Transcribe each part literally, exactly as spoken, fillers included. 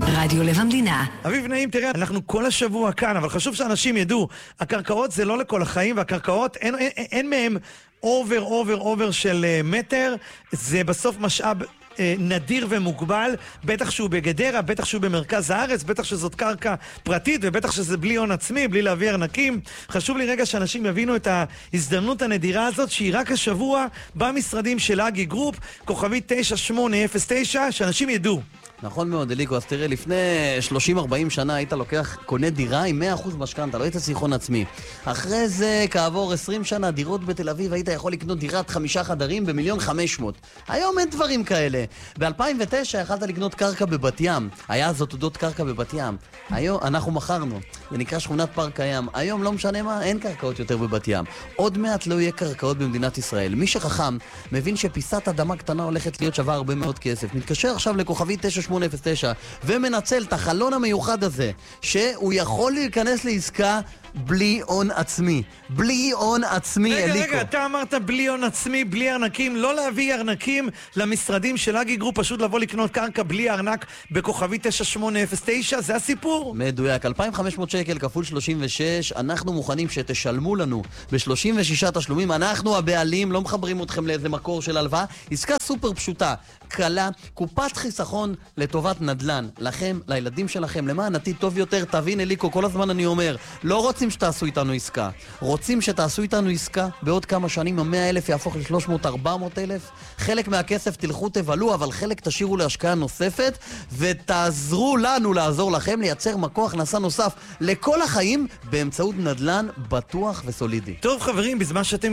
רדיו לב המדינה. אביב נעים, תראה, אנחנו כל השבוע כאן, אבל חשוב שאנשים ידעו, הקרקעות זה לא לכל החיים, והקרקעות אין, אין, אין מהם אובר, אובר, אובר של מטר, זה בסוף משאב נדיר ומוגבל, בטח שהוא בגדרה, בטח שהוא במרכז הארץ, בטח שזאת קרקע פרטית, ובטח שזה בלי הון עצמי, בלי להביא ארנקים. חשוב לי רגע שאנשים יבינו את ההזדמנות הנדירה הזאת, שהיא רק השבוע במשרדים של אגי גרופ, כוכבית תשע שמונה אפס תשע, שאנשים ידעו. נכון מאוד, אליקו, אז תראה, לפני שלושים ארבעים שנה היית לוקח, קונה דירה עם מאה אחוז משכנתה, לא היית סיכון עצמי. אחרי זה, כעבור עשרים שנה, דירות בתל אביב, היית יכול לקנות דירת חמישה חדרים במיליון חמש מאות. היום אין דברים כאלה. ב-אלפיים ותשע יכלת לקנות קרקע בבת ים. היה אז עתודות קרקע בבת ים. היום אנחנו מכרנו. זה נקרא שכונת פארק הים. היום לא משנה מה, אין קרקעות יותר בבת ים. עוד מעט לא יהיה קרקעות במדינת ישראל. מי שחכם מבין שפיסת אדמה קטנה הולכת להיות שווה הרבה מאוד כסף. מתקשר עכשיו לכוכבית תשע שמונה אפס תשע ומנצל את החלון המיוחד הזה שהוא יכול להיכנס לעסקה בלי הון עצמי. בלי הון עצמי, רגע, אליקו. רגע, רגע, אתה אמרת בלי הון עצמי, בלי ארנקים, לא להביא ארנקים למשרדים של אגי גרופ, פשוט לבוא לקנות קרקע בלי ארנק בכוכבית תשע שמונה אפס תשע, זה הסיפור? מדויק, אלפיים וחמש מאות שקל כפול שלושים ושש, אנחנו מוכנים שתשלמו לנו ב-שלושים ושישה תשלומים, אנחנו הבעלים, לא מחברים אתכם לאיזה מקור של הלוואה, עסקה סופר פשוטה, קלה, קופת חיסכון לטובת נדל"ן, לכם, לילדים שלכם, למען עתיד טוב יותר. תבין, אליקו, כל הזמן אני אומר, לא רוצים שתעשו איתנו עסקה, רוצים שתעשו איתנו עסקה, בעוד כמה שנים ה-מאה אלף יהפוך ל-שלוש מאות ארבע מאות אלף, חלק מהכסף תלכו תבלו, אבל חלק תשאירו להשקעה נוספת, ותעזרו לנו לעזור לכם לייצר מקור הכנסה נוסף לכל החיים, באמצעות נדל"ן בטוח וסולידי. טוב חברים, בזמן שאתם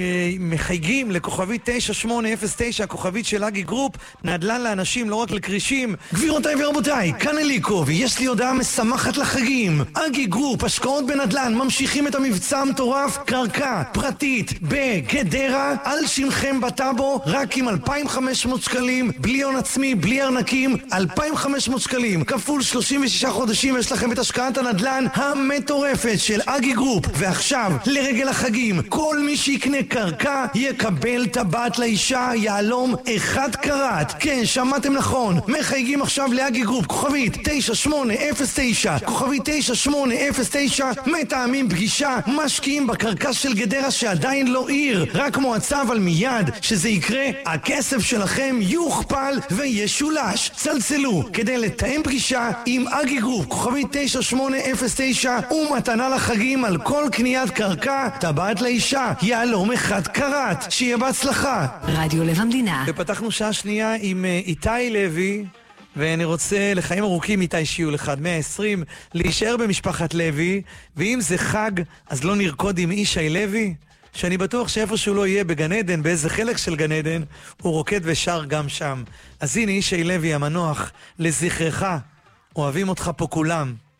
מחייגים לכוכבית תשע שמונה אפס תשע, הכוכבית של אגי גרופ, נדל"ן לאנשים, לא רק לקרישים. גבירותיי ורבותיי, כאן אליקו, ויש לי הודעה משמחת לחגים. אגי גרופ, השקעות בנדל"ן, ממשיכים את המבצע המטורף, קרקע פרטית בגדרה, על שמכם בטאבו, רק עם אלפיים וחמש מאות שקלים, בלי הון עצמי, בלי ארנקים, אלפיים וחמש מאות שקלים, כפול שלושים ושישה חודשים, יש לכם את השקעת הנדל"ן המטורפת של אגי גרופ. ועכשיו, לרגל החגים, כל מי שיקנה קרקע יקבל טבעת לאישה, יעלום אחד קראט. כן, שמעתם נכון, מחייגים עכשיו לאגי גרופ, כוכבית תשע שמונה אפס תשע, כוכבית תשע שמונה אפס תשע, מתאמים פגישה, משקיעים בקרקע של גדרה שעדיין לא עיר, רק מועצה, אבל מיד שזה יקרה, הכסף שלכם יוכפל וישולש. צלצלו כדי לתאם פגישה עם אגי גרופ, כוכבית תשע שמונה אפס תשע, ומתנה לחגים על כל קניית קרקע, טבעת לאישה, יעלום אחד קראט. שיהיה בהצלחה. רדיו לב המדינה. ופתחנו שעה שנייה עם איתי לוי, ואני רוצה לחיים ארוכים איתי, שיהיו לך עד מאה ועשרים, להישאר במשפחת לוי, ואם זה חג אז לא נרקוד עם אישי לוי, שאני בטוח שאיפה שהוא לא יהיה בגן עדן, באיזה חלק של גן עדן, הוא רוקד ושר גם שם. אז הנה אישי לוי המנוח, לזכרך, אוהבים אותך פה כולם.